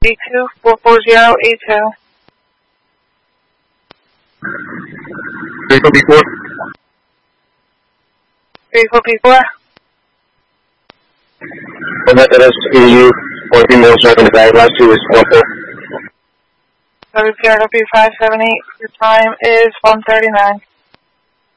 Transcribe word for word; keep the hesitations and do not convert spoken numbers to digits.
B two four four zero E two. Vehicle B four. Vehicle B four. And that is E U, four females driving the bag, last two is one four. W P R W five seven eight, your time is one thirty-nine.